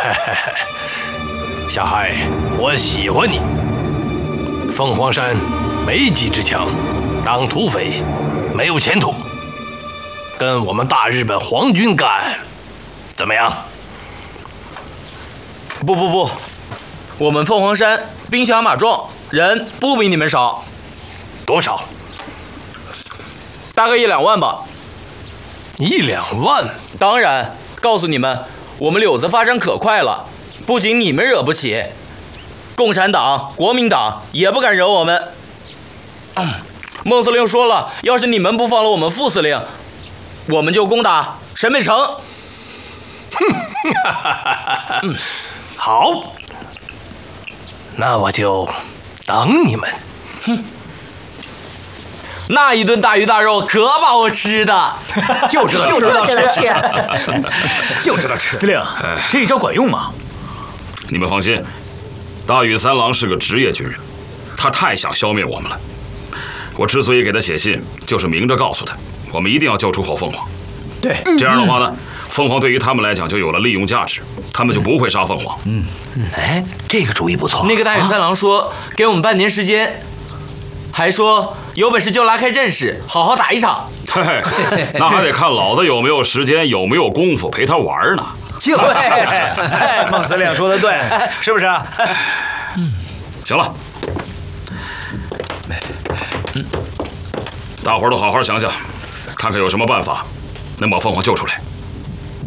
小孩，我喜欢你。凤凰山没几支枪，当土匪没有前途。跟我们大日本皇军干，怎么样？ 不，我们凤凰山兵强马壮，人不比你们少。 多少？ 大概1、2万吧。 1、2万？ 当然，告诉你们，我们柳子发展可快了，不仅你们惹不起，共产党、国民党也不敢惹我们。孟司令说了，要是你们不放了我们副司令，我们就攻打沈北城。 好，那我就等你们。 那一顿大鱼大肉可把我吃的， 就知道吃， 就知道吃。 司令，这一招管用吗？ 你们放心，大羽三郎是个职业军人，他太想消灭我们了。我之所以给他写信，就是明着告诉他，我们一定要救出后凤凰。 对， 这样的话呢，凤凰对于他们来讲就有了利用价值，他们就不会杀凤凰。 哎，这个主意不错。 那个大羽三郎说，给我们半年时间，还说有本事就拉开阵势，好好打一场。 嘿，那还得看老子有没有时间，有没有功夫陪他玩呢。 就是，孟司令说的对，是不是？ 行了，大伙儿都好好想想，看看有什么办法能把凤凰救出来。